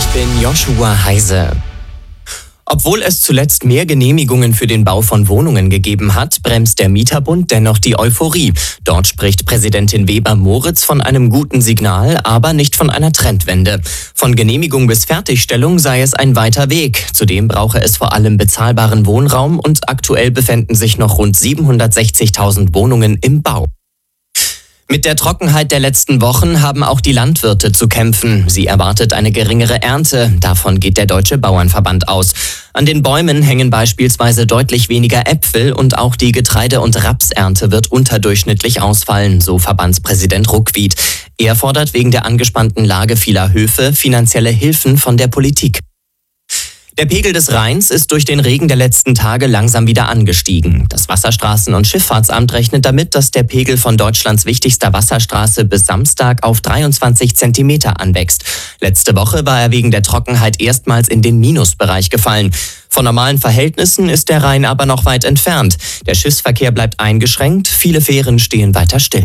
bin Joshua Heise. Obwohl es zuletzt mehr Genehmigungen für den Bau von Wohnungen gegeben hat, bremst der Mieterbund dennoch die Euphorie. Dort spricht Präsidentin Weber-Moritz von einem guten Signal, aber nicht von einer Trendwende. Von Genehmigung bis Fertigstellung sei es ein weiter Weg. Zudem brauche es vor allem bezahlbaren Wohnraum und aktuell befänden sich noch rund 760.000 Wohnungen im Bau. Mit der Trockenheit der letzten Wochen haben auch die Landwirte zu kämpfen. Sie erwartet eine geringere Ernte. Davon geht der Deutsche Bauernverband aus. An den Bäumen hängen beispielsweise deutlich weniger Äpfel und auch die Getreide- und Rapsernte wird unterdurchschnittlich ausfallen, so Verbandspräsident Ruckwied. Er fordert wegen der angespannten Lage vieler Höfe finanzielle Hilfen von der Politik. Der Pegel des Rheins ist durch den Regen der letzten Tage langsam wieder angestiegen. Das Wasserstraßen- und Schifffahrtsamt rechnet damit, dass der Pegel von Deutschlands wichtigster Wasserstraße bis Samstag auf 23 Zentimeter anwächst. Letzte Woche war er wegen der Trockenheit erstmals in den Minusbereich gefallen. Von normalen Verhältnissen ist der Rhein aber noch weit entfernt. Der Schiffsverkehr bleibt eingeschränkt, viele Fähren stehen weiter still.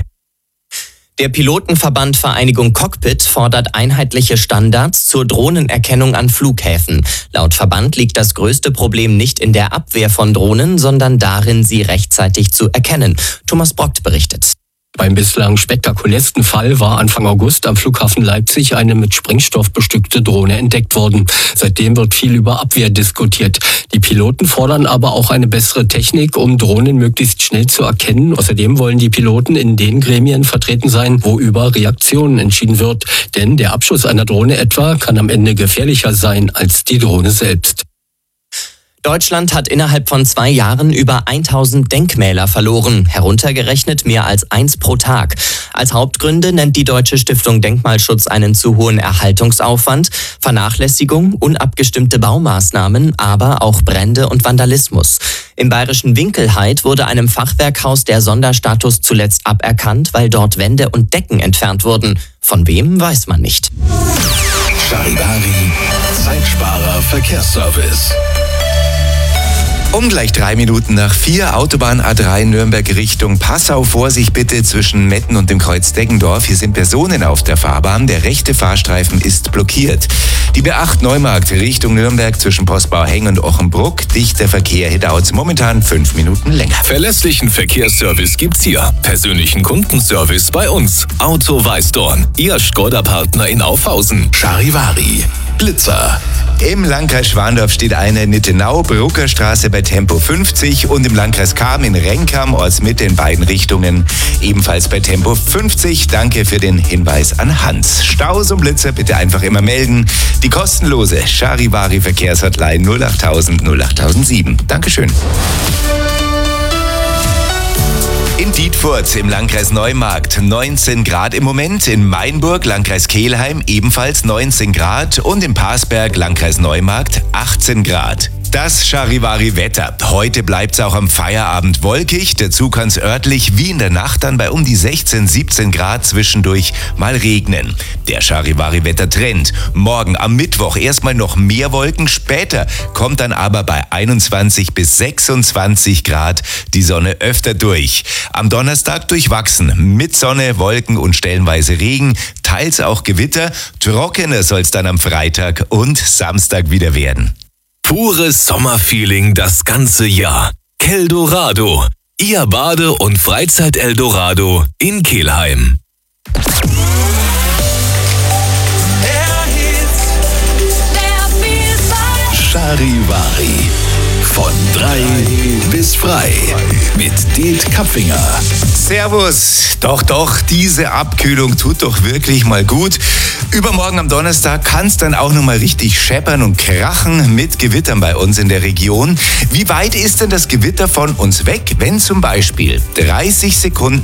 Der Pilotenverband Vereinigung Cockpit fordert einheitliche Standards zur Drohnenerkennung an Flughäfen. Laut Verband liegt das größte Problem nicht in der Abwehr von Drohnen, sondern darin, sie rechtzeitig zu erkennen. Thomas Brockt berichtet. Beim bislang spektakulärsten Fall war Anfang August am Flughafen Leipzig eine mit Sprengstoff bestückte Drohne entdeckt worden. Seitdem wird viel über Abwehr diskutiert. Die Piloten fordern aber auch eine bessere Technik, um Drohnen möglichst schnell zu erkennen. Außerdem wollen die Piloten in den Gremien vertreten sein, wo über Reaktionen entschieden wird. Denn der Abschuss einer Drohne etwa kann am Ende gefährlicher sein als die Drohne selbst. Deutschland hat innerhalb von 2 Jahren über 1000 Denkmäler verloren, heruntergerechnet mehr als 1 pro Tag. Als Hauptgründe nennt die Deutsche Stiftung Denkmalschutz einen zu hohen Erhaltungsaufwand, Vernachlässigung, unabgestimmte Baumaßnahmen, aber auch Brände und Vandalismus. Im bayerischen Winkelhaid wurde einem Fachwerkhaus der Sonderstatus zuletzt aberkannt, weil dort Wände und Decken entfernt wurden. Von wem, weiß man nicht. Charivari, Zeitsparer Verkehrsservice. Gleich 3 Minuten nach 4, Autobahn A3 Nürnberg Richtung Passau. Vorsicht bitte zwischen Metten und dem Kreuz Deggendorf. Hier sind Personen auf der Fahrbahn. Der rechte Fahrstreifen ist blockiert. Die B8 Neumarkt Richtung Nürnberg zwischen Postbau-Heng und Ochenbruck. Dichter Verkehr. Hier dauert es momentan 5 Minuten länger. Verlässlichen Verkehrsservice gibt's hier. Persönlichen Kundenservice bei uns. Auto Weißdorn. Ihr Škoda-Partner in Aufhausen. Charivari. Blitzer. Im Landkreis Schwandorf steht einer in Nittenau, Bruckerstraße bei Tempo 50 und im Landkreis Cham in Renkam, Ortsmitte in beiden Richtungen, ebenfalls bei Tempo 50. Danke für den Hinweis an Hans. Staus und Blitzer bitte einfach immer melden. Die kostenlose Charivari Verkehrshotline 08000 08007. Dankeschön. In Dietfurt im Landkreis Neumarkt 19 Grad im Moment, in Mainburg, Landkreis Kelheim ebenfalls 19 Grad und in Parsberg, Landkreis Neumarkt 18 Grad. Das Charivari-Wetter. Heute bleibt es auch am Feierabend wolkig. Dazu kann es örtlich wie in der Nacht dann bei um die 16, 17 Grad zwischendurch mal regnen. Der Charivari-Wetter-Trend. Morgen am Mittwoch erstmal noch mehr Wolken. Später kommt dann aber bei 21 bis 26 Grad die Sonne öfter durch. Am Donnerstag durchwachsen. Mit Sonne, Wolken und stellenweise Regen. Teils auch Gewitter. Trockener soll es dann am Freitag und Samstag wieder werden. Pures Sommerfeeling das ganze Jahr. Keldorado. Ihr Bade- und Freizeit-Eldorado in Kelheim. Charivari. Von 3 bis frei. Mit Det Kapfinger. Servus. Doch, diese Abkühlung tut doch wirklich mal gut. Übermorgen am Donnerstag kann es dann auch noch mal richtig scheppern und krachen mit Gewittern bei uns in der Region. Wie weit ist denn das Gewitter von uns weg, wenn zum Beispiel 30 Sekunden